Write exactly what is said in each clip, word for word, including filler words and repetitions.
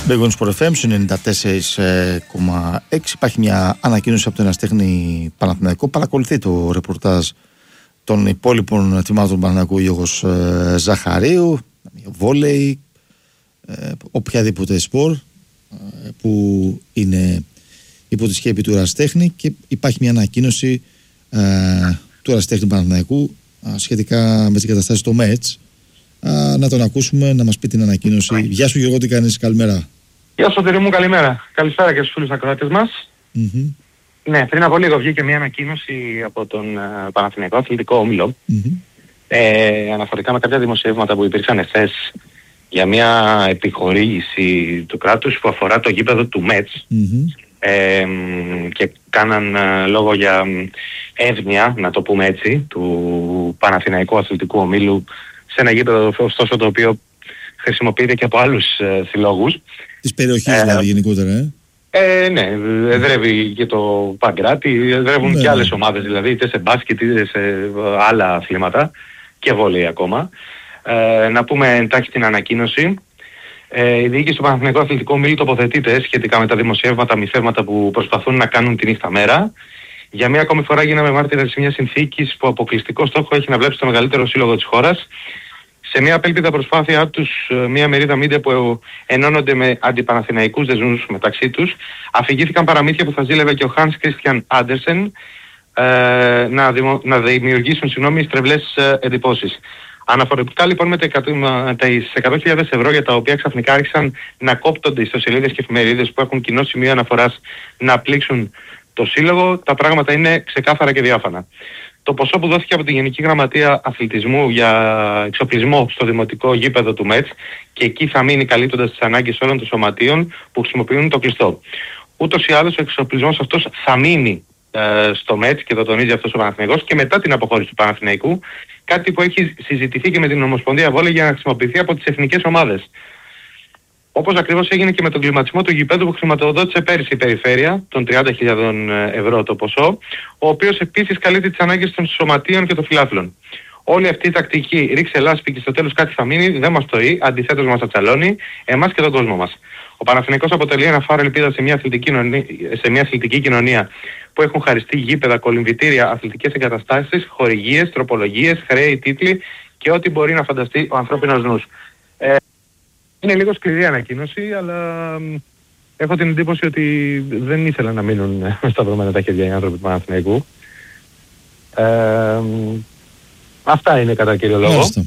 Μπέγον Sport εφ εμ ενενήντα τέσσερα κόμμα έξι. Υπάρχει μια ανακοίνωση από τον Εραστέχνη Παναθηναϊκό. Παρακολουθεί το ρεπορτάζ των υπόλοιπων τμήματων του Παναθηναϊκού Γιώργος ε, Ζαχαρίου, βόλεϊ, ε, οποιαδήποτε σπορ ε, που είναι υπό τη σκέπη του Εραστέχνη, και υπάρχει μια ανακοίνωση ε, του Εραστέχνη Παναθηναϊκού ε, σχετικά με τις καταστάσεις στο ΜΕΤΣ. Α, να τον ακούσουμε να μας πει την ανακοίνωση. Γεια σου Γιώργο, τι κάνεις, καλημέρα. Γεια σου Σωτήρη μου, καλημέρα. Καλησπέρα και στους φίλους ακροάτες μας. Mm-hmm. Ναι, πριν από λίγο βγήκε μια ανακοίνωση από τον uh, Παναθηναϊκό Αθλητικό Όμιλο mm-hmm. ε, αναφορικά με κάποια δημοσιεύματα που υπήρξαν εχθές για μια επιχορήγηση του κράτους που αφορά το γήπεδο του ΜΕΤΣ mm-hmm. ε, και κάναν uh, λόγο για εύνοια, να το πούμε έτσι, του Παναθηναϊκού Αθλητικού Ομίλου σε ένα γήπεδο ωστόσο το οποίο χρησιμοποιείται και από άλλους ε, συλλόγους. Της περιοχής ε, δηλαδή γενικότερα, ε. ε ναι, εδρεύει και το Παγκράτη, εδρεύουν ναι, και άλλες ομάδες δηλαδή, είτε σε μπάσκετ είτε σε άλλα αθλήματα και βόλεϊ ακόμα. Ε, να πούμε εντάχει την ανακοίνωση. Ε, η διοίκηση του Παναθηναϊκού Αθλητικού Ομίλου τοποθετείται σχετικά με τα δημοσιεύματα, μυθεύματα που προσπαθούν να κάνουν τη νύχτα μέρα. Για μία ακόμη φορά γίναμε μάρτυρες μια συνθήκης που αποκλειστικό στόχο έχει να βλέψει το μεγαλύτερο σύλλογο της χώρας. Σε μια απέλπιδα προσπάθειά τους, μια μερίδα μίντια που ενώνονται με αντιπαναθηναϊκούς δεσμούς μεταξύ τους, αφηγήθηκαν παραμύθια που θα ζήλευε και ο Hans Christian Andersen ε, να, δημο, να δημιουργήσουν συγγνώμη στρεβλές ε, εντυπώσεις. Αναφορικά λοιπόν με τα εκατό χιλιάδες ευρώ για τα οποία ξαφνικά άρχισαν να κόπτονται οι ιστοσελίδες και εφημερίδες που έχουν κοινό σημείο αναφοράς να πλήξουν το σύλλογο, τα πράγματα είναι ξεκάθαρα και διάφανα. Το ποσό που δόθηκε από τη Γενική Γραμματεία Αθλητισμού για εξοπλισμό στο δημοτικό γήπεδο του ΜΕΤΣ, και εκεί θα μείνει καλύπτοντας τις ανάγκες όλων των σωματείων που χρησιμοποιούν το κλειστό. Ούτως ή άλλως ο εξοπλισμός αυτός θα μείνει ε, στο ΜΕΤΣ, και το τονίζει αυτός ο Παναθηναϊκός, και μετά την αποχώρηση του Παναθηναϊκού, κάτι που έχει συζητηθεί και με την Ομοσπονδία Βόλεϊ για να χρησιμοποιηθεί από τις εθνικές ομάδες. Όπως ακριβώς έγινε και με τον κλιματισμό του γηπέδου που χρηματοδότησε πέρυσι η περιφέρεια, των τριάντα χιλιάδες ευρώ το ποσό, ο οποίος επίσης καλύπτει τις ανάγκες των σωματείων και των φιλάθλων. Όλη αυτή η τακτική ρίξε λάσπη και στο τέλος κάτι θα μείνει, δεν μας τοεί, αντιθέτως μας ατσαλώνει, εμάς και τον κόσμο μας. Ο Παναθηναϊκός αποτελεί ένα φάρο ελπίδα σε μια αθλητική, σε μια αθλητική κοινωνία που έχουν χαριστεί γήπεδα, κολυμβητήρια, αθλητικές εγκαταστάσεις, χορηγίες, τροπολογίες, χρέη, τίτλοι και ό,τι μπορεί να φανταστεί ο ανθρώπινος νους. Ε, Είναι λίγο σκληρή ανακοίνωση, αλλά έχω την εντύπωση ότι δεν ήθελαν να μείνουν σταυρωμένα τα χέρια οι άνθρωποι του Παναθηναϊκού. Ε, αυτά είναι κατά κύριο λόγο. Μάλιστα.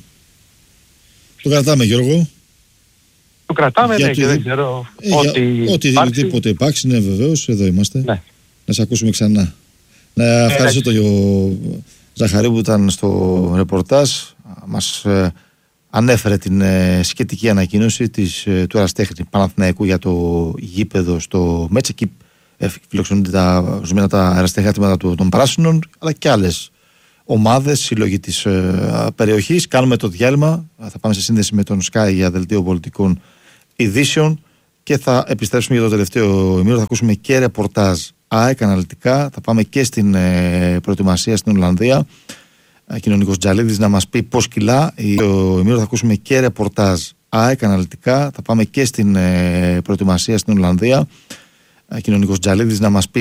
Το κρατάμε, Γιώργο. Το κρατάμε, για ναι, και δεν ξέρω ε, ό,τι Ό,τι οτιδήποτε υπάρξει, ναι, βεβαίως, εδώ είμαστε. Ναι. Να σε ακούσουμε ξανά. Να ευχαριστώ τον Ζαχαρίου που ήταν στο ρεπορτάζ. Μας ε, ανέφερε την ε, σχετική ανακοίνωση της, ε, του Εραστέχνη Παναθηναϊκού για το γήπεδο στο ΜΕΤΣ. Εκεί ε, φιλοξενούνται τα, τα εραστέχνη των Πράσινων, αλλά και άλλες ομάδες, σύλλογοι της ε, περιοχής. Κάνουμε το διάλειμμα, θα πάμε σε σύνδεση με τον Sky για δελτίο πολιτικών ειδήσεων και θα επιστρέψουμε για το τελευταίο ημίρο. Θα ακούσουμε και ρεπορτάζ ΑΕΚ αναλυτικά, θα πάμε και στην ε, προετοιμασία στην Ολλανδία. Κοινωνικός Τζαλίδης να μας πει πώς κιλά. Το ημίρο θα ακούσουμε και ρεπορτάζ ΑΕΚ αναλυτικά, θα πάμε και στην ε, προετοιμασία στην Ολλανδία. Κοινωνικός Τζαλίδης να μας πει